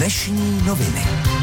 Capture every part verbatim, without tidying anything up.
Dnešní noviny.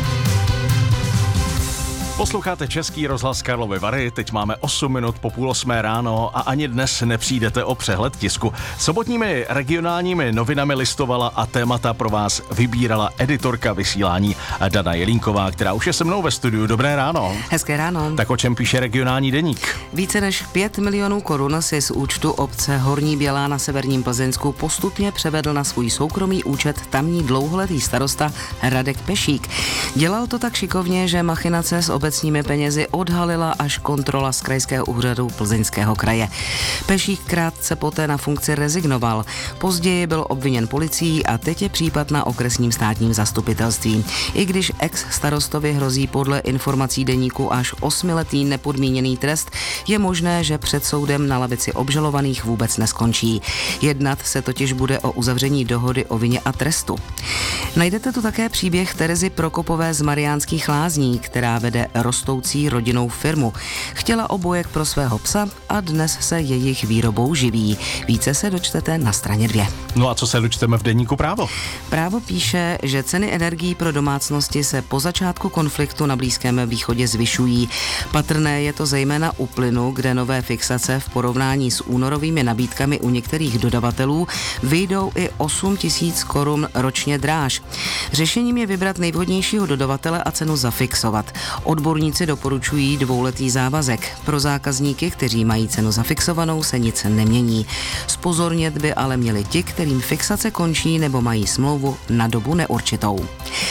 Posloucháte Český rozhlas Karlovy Vary, teď máme osm minut po půl osmé ráno a ani dnes nepřijdete o přehled tisku. Sobotními regionálními novinami listovala a témata pro vás vybírala editorka vysílání Dana Jelínková, která už je se mnou ve studiu. Dobré ráno. Hezké ráno. Tak o čem píše regionální deník? Více než pět milionů korun si z účtu obce Horní Bělá na severním Plzeňsku postupně převedl na svůj soukromý účet tamní dlouholetý starosta Radek Pešík. Dělal to tak šikovně, že machinace s obecními penězi odhalila až kontrola z krajského úřadu Plzeňského kraje. Pešík krátce poté na funkci rezignoval. Později byl obviněn policií a teď je případ na okresním státním zastupitelství. I když ex-starostovi hrozí podle informací deníku až osmiletý nepodmíněný trest, je možné, že před soudem na lavici obžalovaných vůbec neskončí. Jednat se totiž bude o uzavření dohody o vině a trestu. Najdete tu také příběh Terezy Prokopové z Mariánských Lázní, která vede rostoucí rodinnou firmu. Chtěla obojek pro svého psa a dnes se jejich výrobou živí. Více se dočtete na straně dvě. No a co se dočteme v deníku Právo? Právo píše, že ceny energií pro domácnosti se po začátku konfliktu na Blízkém východě zvyšují. Patrné je to zejména u plynu, kde nové fixace v porovnání s únorovými nabídkami u některých dodavatelů vyjdou i osm tisíc korun ročně dráž. Řešením je vybrat nejvhodnějšího dodavatele a cenu zafixovat. Odborníci doporučují dvouletý závazek. Pro zákazníky, kteří mají cenu zafixovanou, se nic nemění. Zpozornět by ale měli ti, kterým fixace končí nebo mají smlouvu na dobu neurčitou.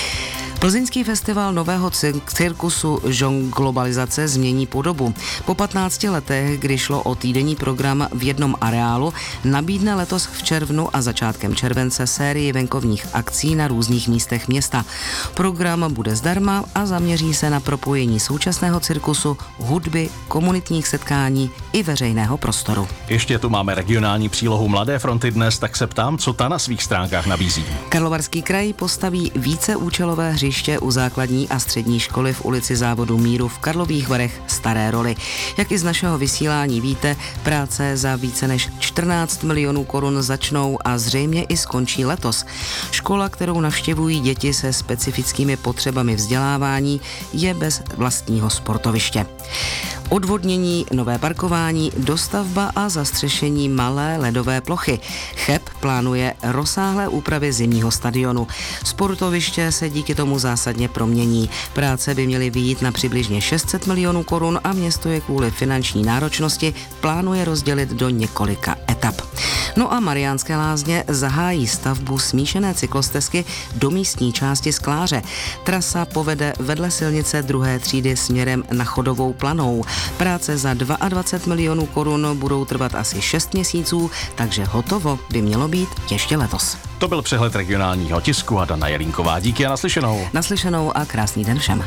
Plzeňský festival nového cirkusu Žong globalizace změní podobu. Po patnácti letech, kdy šlo o týdenní program v jednom areálu, nabídne letos v červnu a začátkem července sérii venkovních akcí na různých místech města. Program bude zdarma a zaměří se na propojení současného cirkusu, hudby, komunitních setkání i veřejného prostoru. Ještě tu máme regionální přílohu Mladé fronty dnes, tak se ptám, co ta na svých stránkách nabízí. Karlovarský kraj postaví víceúčelové hřiště u základní a střední školy v ulici Závodu míru v Karlových Varech Staré Roli. Jak i z našeho vysílání víte, práce za více než čtrnáct milionů korun začnou a zřejmě i skončí letos. Škola, kterou navštěvují děti se specifickými potřebami vzdělávání, je bez vlastního sportoviště. Odvodnění, nové parkování, dostavba a zastřešení malé ledové plochy. Cheb plánuje rozsáhlé úpravy zimního stadionu. Sportoviště se díky tomu zásadně promění. Práce by měly vyjít na přibližně šest set milionů korun a město je kvůli finanční náročnosti plánuje rozdělit do několika etap. No a Mariánské Lázně zahájí stavbu smíšené cyklostezky do místní části Skláře. Trasa povede vedle silnice druhé třídy směrem na Chodovou Planou. Práce za dvacet dva milionů korun budou trvat asi šest měsíců, takže hotovo by mělo být ještě letos. To byl přehled regionálního tisku a Dana Jelínková. Díky a naslyšenou. Naslyšenou a krásný den všem.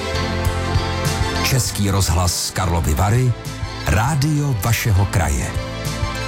Český rozhlas Karlovy Vary, rádio vašeho kraje.